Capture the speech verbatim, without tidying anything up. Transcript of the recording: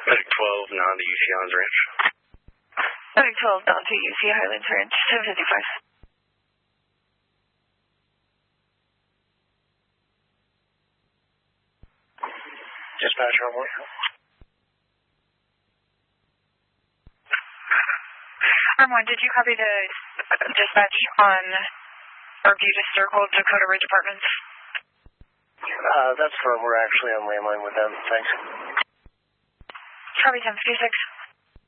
Medic twelve, non to U C Highlands Ranch. Medic twelve, non to U C Highlands Ranch, ten fifty-five. Dispatcher on board. Arm one, did you copy the dispatch on or view to circle Dakota Ridge Apartments? Uh, that's firm. We're actually on landline with them. Thanks. Copy ten fifty-six.